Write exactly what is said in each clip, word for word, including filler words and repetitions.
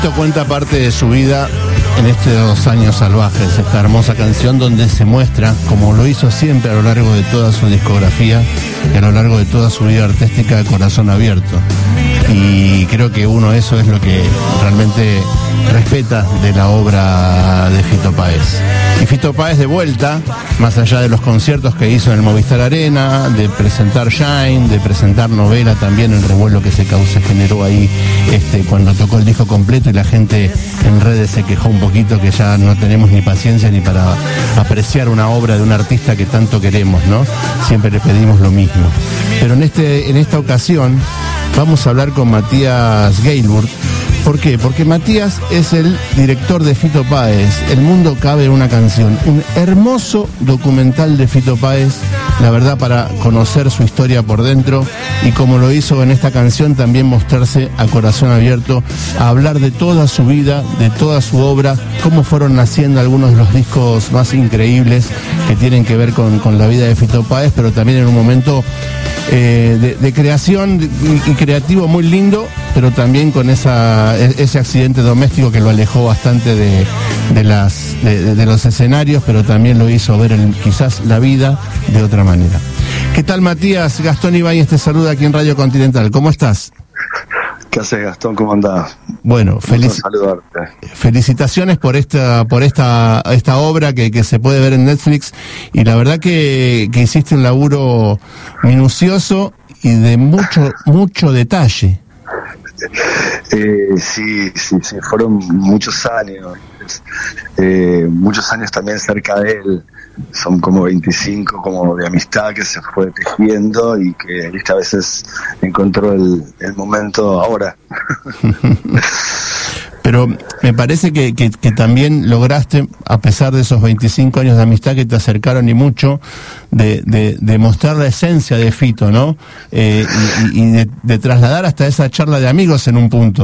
Esto cuenta parte de su vida en estos años salvajes, esta hermosa canción donde se muestra, como lo hizo siempre a lo largo de toda su discografía y a lo largo de toda su vida artística, corazón abierto. Y creo que uno eso es lo que realmente respeta de la obra de Fito Páez. Y Fito Páez de vuelta, más allá de los conciertos que hizo en el Movistar Arena, de presentar Shine, de presentar Novela también, el revuelo que se causó, se generó ahí este, cuando tocó el disco completo y la gente en redes se quejó un poquito que ya no tenemos ni paciencia ni para apreciar una obra de un artista que tanto queremos, ¿no? Siempre le pedimos lo mismo. Pero en, este, en esta ocasión vamos a hablar con Matías Gailburg. ¿Por qué? Porque Matías es el director de Fito Páez, El mundo cabe en una canción, un hermoso documental de Fito Páez, la verdad, para conocer su historia por dentro y como lo hizo en esta canción, también mostrarse a corazón abierto, a hablar de toda su vida, de toda su obra, cómo fueron naciendo algunos de los discos más increíbles que tienen que ver con, con la vida de Fito Páez, pero también en un momento eh, de, de creación y, y creativo muy lindo, pero también con esa ese accidente doméstico que lo alejó bastante de, de, las, de, de los escenarios, pero también lo hizo ver el, quizás la vida de otra manera. ¿Qué tal, Matías? Gastón Ibáñez te saluda aquí en Radio Continental. ¿Cómo estás? ¿Qué haces, Gastón? ¿Cómo andás? Bueno, felici- felicitaciones por esta por esta esta obra que, que se puede ver en Netflix, y la verdad que, que hiciste un laburo minucioso y de mucho mucho detalle. Eh, sí, sí, sí, fueron muchos años, eh, muchos años también cerca de él, son como veinticinco como de amistad que se fue tejiendo y que ¿viste? A veces encontró el, el momento ahora. Pero me parece que, que, que también lograste, a pesar de esos veinticinco años de amistad que te acercaron y mucho, de, de, de mostrar la esencia de Fito, ¿no? Eh, y y de, de trasladar hasta esa charla de amigos en un punto.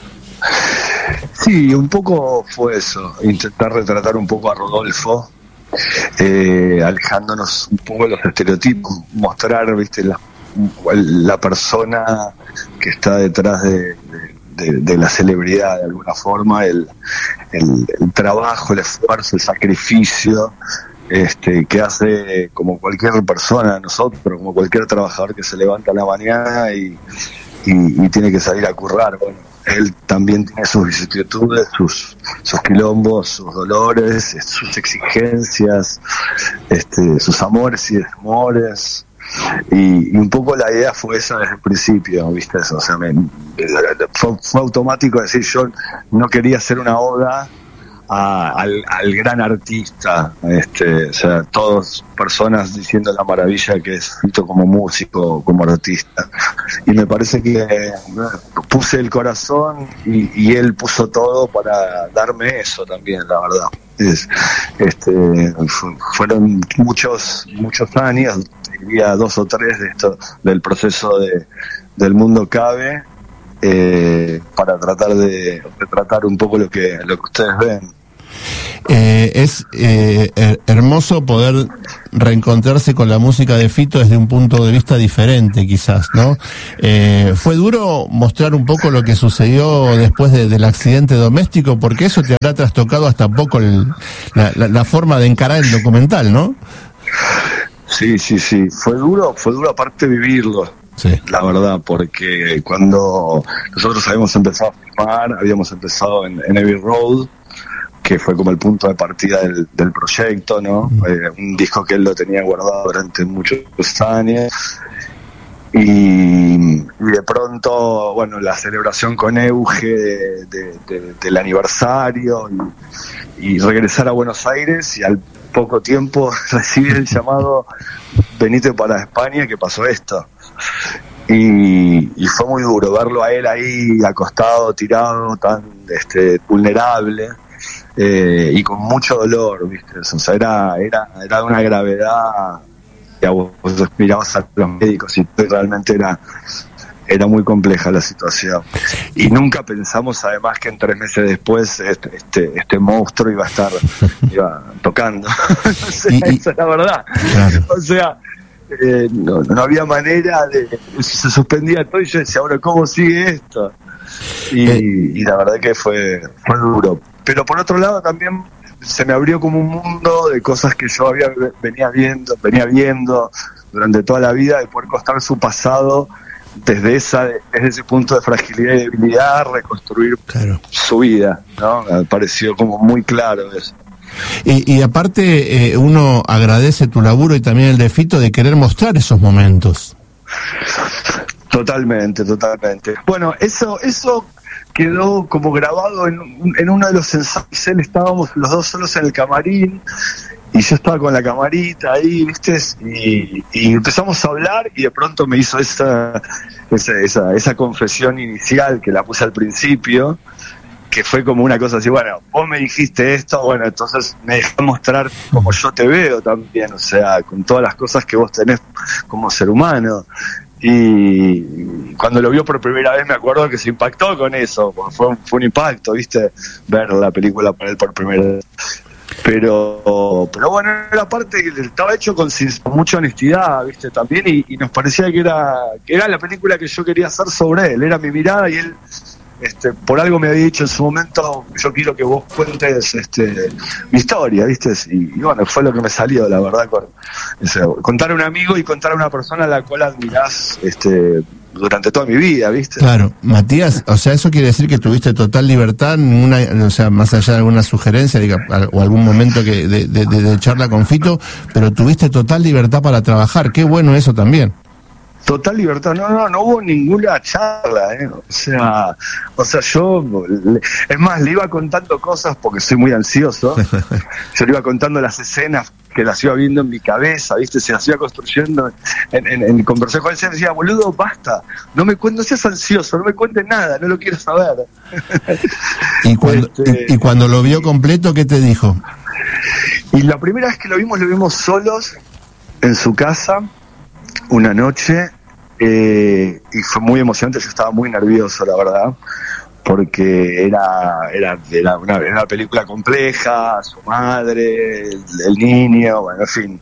Sí, un poco fue eso, intentar retratar un poco a Rodolfo, eh, alejándonos un poco de los estereotipos, mostrar, viste, la, la persona que está detrás de... de De, de la celebridad de alguna forma, el, el, el trabajo, el esfuerzo, el sacrificio este, que hace como cualquier persona, nosotros, como cualquier trabajador que se levanta a la mañana y, y, y tiene que salir a currar. Bueno, él también tiene sus vicisitudes, sus, sus quilombos, sus dolores, sus exigencias, este, sus amores y desamores. Y, y un poco la idea fue esa desde el principio, ¿viste? Eso, o sea, me, fue, fue automático decir, yo no quería hacer una oda a, al, al gran artista, este, o sea, todas personas diciendo la maravilla que es Fito como músico, como artista. Y me parece que puse el corazón y, y él puso todo para darme eso también, la verdad. Es, este, fueron muchos, muchos años, diría dos o tres de esto, del proceso de del mundo cabe, eh, para tratar de retratar un poco lo que lo que ustedes ven. Eh, es eh, hermoso poder reencontrarse con la música de Fito desde un punto de vista diferente, quizás, ¿no? Eh, ¿Fue duro mostrar un poco lo que sucedió después de, del accidente doméstico? Porque eso te habrá trastocado hasta poco el, la, la, la forma de encarar el documental, ¿no? Sí, sí, sí. Fue duro, fue duro aparte vivirlo. Sí. La verdad, porque cuando nosotros habíamos empezado a filmar, habíamos empezado en, en Abbey Road, que fue como el punto de partida del, del proyecto, ¿no? Mm. Eh, un disco que él lo tenía guardado durante muchos años. Y, y de pronto, bueno, la celebración con Euge de, de, de, del aniversario y, y regresar a Buenos Aires, y al poco tiempo recibir el llamado, venite para España, que pasó esto. Y, y fue muy duro verlo a él ahí acostado, tirado, tan este, vulnerable. Eh, y con mucho dolor, ¿viste? O sea, era, era, era de una gravedad que a vos, vos mirabas a los médicos y realmente era, era muy compleja la situación. Y nunca pensamos además que en tres meses después este, este, este monstruo iba a estar iba tocando. O sea, y, y, esa es la verdad. Claro. O sea, eh, no, no había manera de... Se suspendía todo y yo decía, ahora, ¿cómo sigue esto? y, eh. y la verdad que fue, fue duro. Pero por otro lado también se me abrió como un mundo de cosas que yo había venía viendo, venía viendo durante toda la vida, de poder contar su pasado desde esa desde ese punto de fragilidad y debilidad, reconstruir claro. su vida, ¿no? Me pareció como muy claro eso. Y, y aparte eh, uno agradece tu laburo y también el de Fito de querer mostrar esos momentos. Totalmente, totalmente. Bueno, eso eso quedó como grabado en, en uno de los ensayos. Él estábamos los dos solos en el camarín y yo estaba con la camarita ahí, ¿viste? Y, y empezamos a hablar y de pronto me hizo esa, esa, esa, esa confesión inicial que la puse al principio, que fue como una cosa así, bueno, vos me dijiste esto, bueno, entonces me dejé mostrar como yo te veo también, o sea, con todas las cosas que vos tenés como ser humano. Y cuando lo vio por primera vez me acuerdo que se impactó con eso, porque fue, fue un impacto, ¿viste? Ver la película para él por primera vez. Pero pero bueno, la parte estaba hecho con, con mucha honestidad, ¿viste? También, y, y nos parecía que era que era la película que yo quería hacer sobre él, era mi mirada y él... Este, por algo me había dicho en su momento, yo quiero que vos cuentes este, mi historia, ¿viste? Y, y bueno, fue lo que me salió, la verdad, con, ese, contar a un amigo y contar a una persona a la cual admirás este, durante toda mi vida, ¿viste? Claro, Matías, o sea, eso quiere decir que tuviste total libertad, ninguna, o sea, más allá de alguna sugerencia diga, o algún momento que de, de, de, de charla con Fito, pero tuviste total libertad para trabajar, qué bueno eso también. Total libertad, no, no, no hubo ninguna charla, ¿eh? O sea, o sea, yo, es más, le iba contando cosas porque soy muy ansioso, yo le iba contando las escenas que las iba viendo en mi cabeza, ¿viste? Se las iba construyendo en, en, en conversación con él, decía, boludo, basta, no me cuentes, no seas ansioso, no me cuentes nada, no lo quiero saber. ¿Y cuando, este... y, y cuando lo vio completo, qué te dijo? Y la primera vez que lo vimos, lo vimos solos en su casa, una noche, eh, y fue muy emocionante. Yo estaba muy nervioso, la verdad, porque era era, era, una, era una película compleja, su madre, el, el niño, bueno, en fin.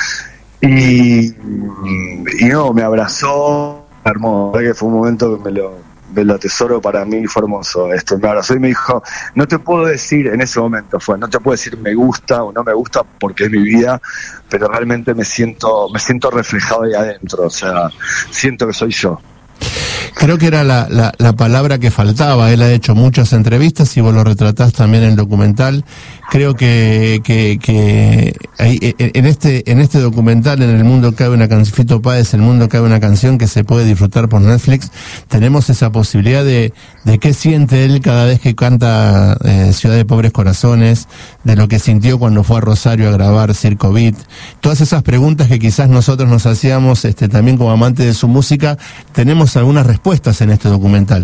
Y, y no, me abrazó, hermoso, que fue un momento que me lo, me lo atesoro para mí, fue hermoso. Esto, me abrazó y me dijo, no te puedo decir, en ese momento fue, no te puedo decir me gusta o no me gusta porque es mi vida, pero realmente me siento me siento reflejado ahí adentro, o sea, siento que soy yo. Creo que era la, la, la palabra que faltaba. Él ha hecho muchas entrevistas y vos lo retratás también en el documental. Creo que que, que ahí, en este en este documental, en El mundo cabe una canción, Fito Páez, El mundo cabe una canción, que se puede disfrutar por Netflix, tenemos esa posibilidad de, de qué siente él cada vez que canta eh, Ciudad de Pobres Corazones, de lo que sintió cuando fue a Rosario a grabar Circo Beat. Todas esas preguntas que quizás nosotros nos hacíamos este, también como amantes de su música, tenemos algunas respuestas en este documental.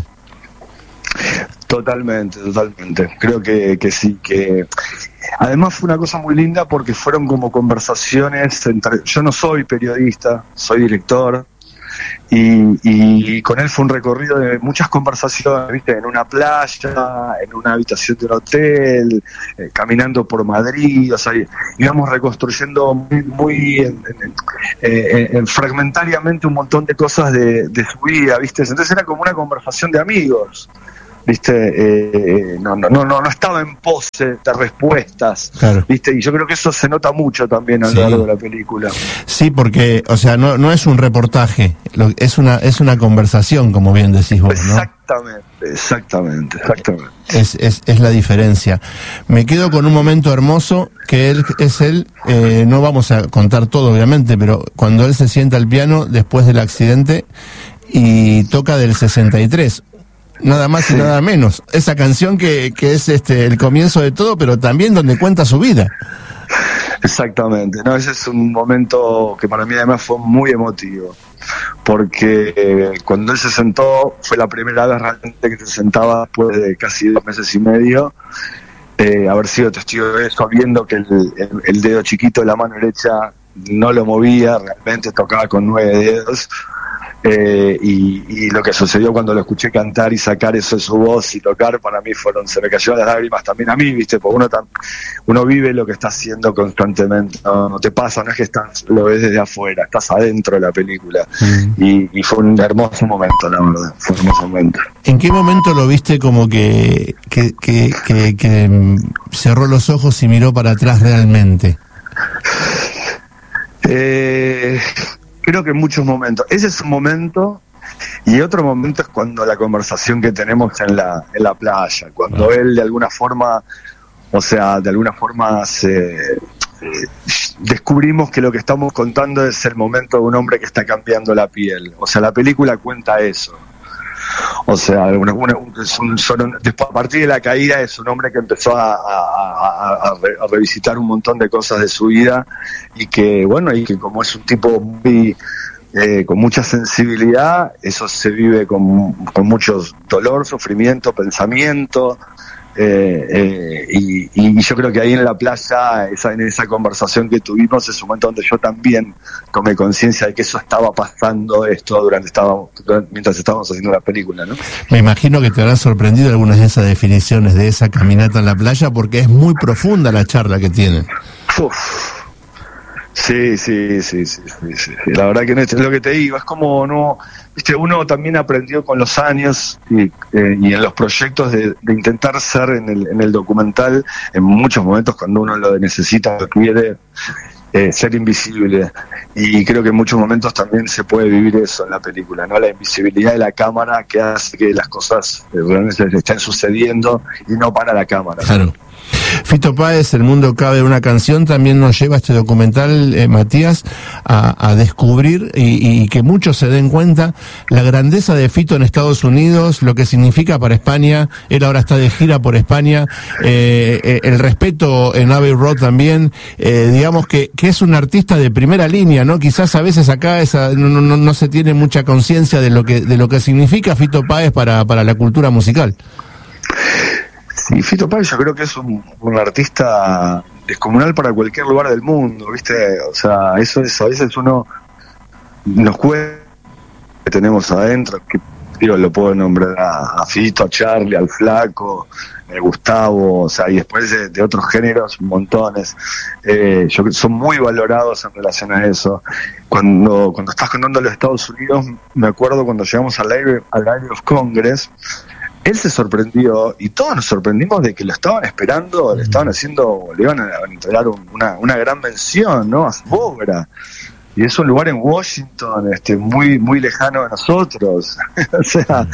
Totalmente, totalmente. Creo que, que sí, que además fue una cosa muy linda porque fueron como conversaciones entre... Yo no soy periodista, soy director, y, y con él fue un recorrido de muchas conversaciones, ¿viste? En una playa, en una habitación de un hotel, eh, caminando por Madrid, o sea, íbamos reconstruyendo muy, muy en, en, eh, en fragmentariamente un montón de cosas de, de su vida, ¿viste? Entonces era como una conversación de amigos, ¿viste? Eh, no, no, no, no estaba en pose de respuestas, claro. ¿Viste? Y yo creo que eso se nota mucho también a lo sí. largo de la película. Sí, porque, o sea, no, no es un reportaje, es una, es una conversación, como bien decís vos, ¿no? Exactamente, exactamente, exactamente. Es, es, es la diferencia. Me quedo con un momento hermoso, que él, es él, eh, no vamos a contar todo, obviamente, pero cuando él se sienta al piano después del accidente y toca del sesenta y tres, nada más y sí. nada menos. Esa canción que, que es este el comienzo de todo, pero también donde cuenta su vida. Exactamente, no, ese es un momento que para mí además fue muy emotivo, porque eh, cuando él se sentó, fue la primera vez realmente que se sentaba después de casi dos meses y medio, eh, haber sido testigo de eso, viendo que el, el, el dedo chiquito de la mano derecha no lo movía, realmente tocaba con nueve dedos. Eh, y, y lo que sucedió cuando lo escuché cantar y sacar eso de su voz y tocar, para mí fueron, se me cayeron las lágrimas también a mí, viste, porque uno, tam, uno vive lo que está haciendo constantemente, no, no te pasa, no es que estás, lo ves desde afuera, estás adentro de la película. Mm. y, y fue un hermoso momento, la verdad, fue un hermoso momento. ¿En qué momento lo viste como que, que, que, que, que cerró los ojos y miró para atrás realmente? Eh... Creo que en muchos momentos. Ese es un momento, y otro momento es cuando la conversación que tenemos en la en la playa, cuando él de alguna forma, o sea, de alguna forma se, eh, descubrimos que lo que estamos contando es el momento de un hombre que está cambiando la piel. O sea, la película cuenta eso. O sea, una, una, es un, son, después, a partir de la caída es un hombre que empezó a, a, a, a, re, a revisitar un montón de cosas de su vida y que, bueno, y que como es un tipo muy eh, con mucha sensibilidad, eso se vive con, con mucho dolor, sufrimiento, pensamiento. Eh, eh, y, y yo creo que ahí en la playa, esa, en esa conversación que tuvimos, es un momento donde yo también tomé conciencia de que eso estaba pasando esto durante, estaba, durante mientras estábamos haciendo la película, ¿no? Me imagino que te habrán sorprendido algunas de esas definiciones de esa caminata en la playa, porque es muy profunda la charla que tienen. Uf. Sí, sí, sí, sí, sí, sí, sí. La verdad que no es lo que te digo, es como no, viste, uno también aprendió con los años y, eh, y en los proyectos de, de intentar ser en el, en el documental, en muchos momentos cuando uno lo necesita, lo quiere, eh, ser invisible. Y creo que en muchos momentos también se puede vivir eso en la película, ¿no? La invisibilidad de la cámara que hace que las cosas eh, realmente estén sucediendo y no para la cámara. Claro. Fito Páez, El mundo cabe en una canción, también nos lleva este documental, eh, Matías, a, a descubrir y, y que muchos se den cuenta la grandeza de Fito en Estados Unidos, lo que significa para España. Él ahora está de gira por España, eh, eh, el respeto en Abbey Road también, eh, digamos que, que es un artista de primera línea, ¿no? Quizás a veces acá esa, no, no, no se tiene mucha conciencia de lo que de lo que significa Fito Páez para, para la cultura musical. Sí, Fito Páez yo creo que es un, un artista descomunal para cualquier lugar del mundo, ¿viste? O sea, eso es, a veces uno nos cuenta que tenemos adentro, que digo, lo puedo nombrar a, a Fito, a Charlie, al Flaco, a Gustavo, o sea, y después de, de otros géneros, montones. Eh, yo creo que son muy valorados en relación a eso. Cuando, cuando estás contando a los Estados Unidos, me acuerdo cuando llegamos al Library, al Library of Congress, él se sorprendió y todos nos sorprendimos de que lo estaban esperando, le estaban haciendo, le iban a entregar un, una, una gran mención, ¿no? A su obra. Y es un lugar en Washington, este, muy, muy lejano de nosotros. O sea,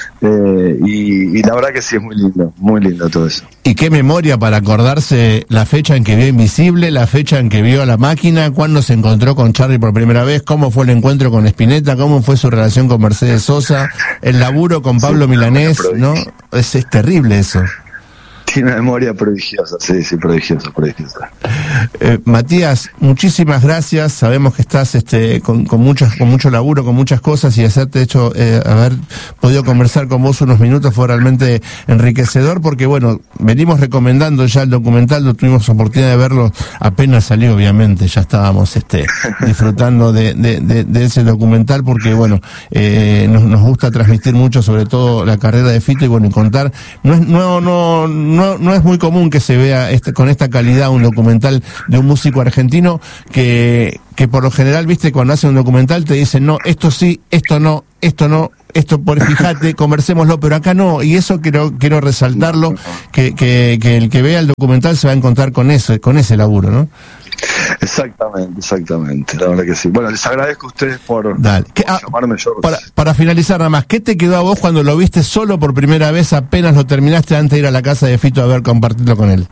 eh, y, y la verdad que sí es muy lindo, muy lindo todo eso. Y qué memoria para acordarse la fecha en que vio Invisible, la fecha en que vio a La Máquina, cuándo se encontró con Charlie por primera vez, cómo fue el encuentro con Spinetta, cómo fue su relación con Mercedes Sosa, el laburo con Pablo sí, Milanés, ¿no? Es, es terrible eso. Tiene una memoria prodigiosa, sí, sí, prodigiosa, prodigiosa. Eh, Matías, muchísimas gracias. Sabemos que estás este, con, con, muchas, con mucho laburo, con muchas cosas, y hacerte hecho, eh, haber podido conversar con vos unos minutos fue realmente enriquecedor, porque bueno, venimos recomendando ya el documental, no tuvimos oportunidad de verlo, apenas salió, obviamente, ya estábamos este, disfrutando de, de, de, de ese documental, porque bueno, eh, nos, nos gusta transmitir mucho, sobre todo la carrera de Fito, y bueno, y contar, no es, no, no, no No, no es muy común que se vea este, con esta calidad un documental de un músico argentino que, que por lo general, viste, cuando hacen un documental te dicen, no, esto sí, esto no, esto no, esto por fíjate, conversémoslo, pero acá no, y eso quiero quiero resaltarlo, que, que, que el que vea el documental se va a encontrar con eso, con ese laburo, ¿no? Exactamente, exactamente, la verdad que sí. Bueno, les agradezco a ustedes por, Dale. por ah, llamarme. Yo... Para, para finalizar nada más, ¿qué te quedó a vos cuando lo viste solo por primera vez, apenas lo terminaste antes de ir a la casa de Fito a ver, compartirlo con él?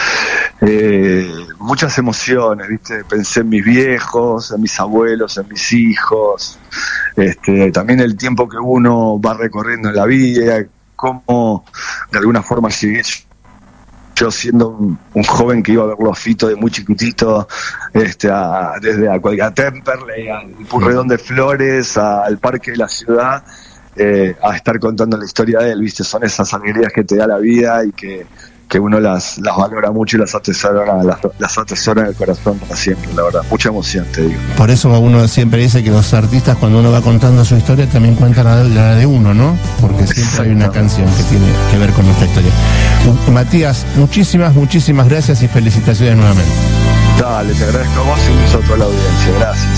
Eh, muchas emociones, ¿viste? Pensé en mis viejos, en mis abuelos, en mis hijos, este, también el tiempo que uno va recorriendo en la vida, cómo de alguna forma llegué yo siendo un, un joven que iba a verlo a Fito de muy chiquitito, este, a, desde a, a Temperley, al Purredón de Flores, a, al Parque de la Ciudad, eh, a estar contando la historia de él, ¿viste? Son esas alegrías que te da la vida y que, que uno las, las valora mucho y las atesora, las, las atesora en el corazón para siempre, la verdad. Mucha emoción, te digo. Por eso uno siempre dice que los artistas, cuando uno va contando su historia, también cuentan la, la de uno, ¿no? Porque siempre hay una canción que tiene que ver con nuestra historia. Uh, Matías, muchísimas, muchísimas gracias y felicitaciones nuevamente. Dale, te agradezco a vos y un beso a toda la audiencia. Gracias.